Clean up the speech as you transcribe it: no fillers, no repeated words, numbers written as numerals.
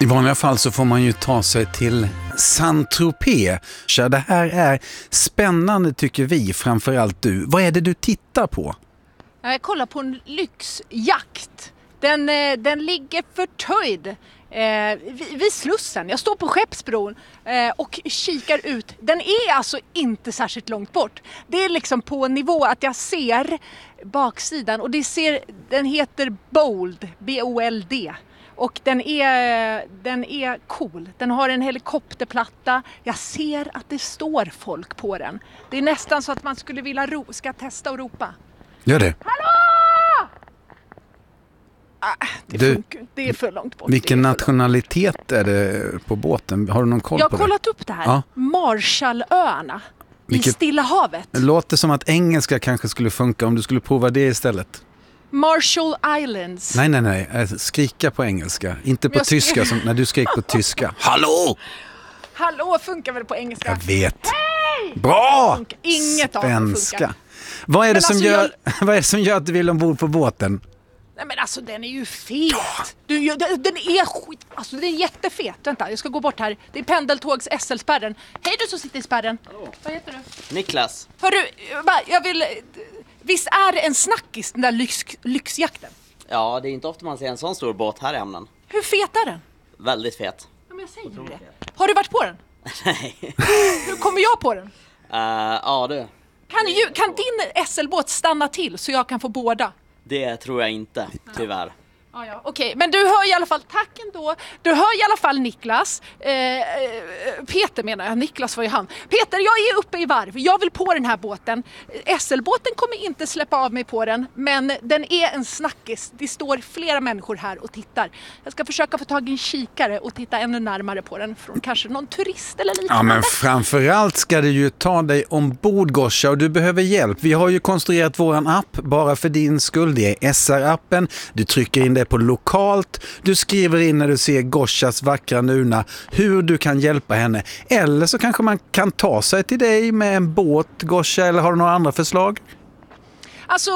I vanliga fall så får man ju ta sig till Saint-Tropez. Så det här är spännande tycker vi, framförallt du. Vad är det du tittar på? Jag kollar på en lyxjakt. Den ligger förtöjd vid Slussen. Jag står på Skeppsbron och kikar ut. Den är alltså inte särskilt långt bort. Det är liksom på en nivå att jag ser baksidan och den heter Bold, B-O-L-D. Och den är cool. Den har en helikopterplatta. Jag ser att det står folk på den. Det är nästan så att man skulle vilja ska testa och ropa. Gör det. Hallå! Det är för långt bort. Vilken nationalitet är det på båten? Har du någon koll på det? Jag har kollat upp det här. Ja. Marshallöarna i Stilla havet. Det låter som att engelska kanske skulle funka om du skulle prova det istället. Marshall Islands. Nej. Skrika på engelska. Inte på tyska som när du skrek på tyska. Hallå! Hallå funkar väl på engelska? Jag vet. Hej! Bra! Inget av det funkar. Svenska. Vad är det som gör att du vill ombord på båten? Nej men alltså den är ju fet. Den är skit. Alltså den är jättefet. Vänta, jag ska gå bort här. Det är pendeltågs SL-spärren. Hej du som sitter i spärren. Hallå. Vad heter du? Niklas. Hörru, jag vill... Visst är det en snackis den där lyxjakten? Ja, det är inte ofta man ser en sån stor båt här i hamnen. Hur fet är den? Väldigt fet. Ja, men jag säger ju det. Har du varit på den? Nej. Hur kommer jag på den? Ja du. Kan din SL-båt stanna till så jag kan få båda? Det tror jag inte, tyvärr. Ja. Okej, men du hör i alla fall, tack ändå. Du hör i alla fall Niklas. Peter menar jag, Niklas var ju han. Peter, jag är uppe i varv. Jag vill på den här båten. SL-båten kommer inte släppa av mig på den, men den är en snackis. Det står flera människor här och tittar. Jag ska försöka få tag i en kikare och titta ännu närmare på den från kanske någon turist eller liknande. Ja, men framförallt ska du ju ta dig ombord, Goscha, och du behöver hjälp. Vi har ju konstruerat våran app bara för din skull. Det är SR-appen. Du trycker in det på lokalt. Du skriver in när du ser Goschas vackra nuna hur du kan hjälpa henne. Eller så kanske man kan ta sig till dig med en båt, Goscha, eller har du några andra förslag? Alltså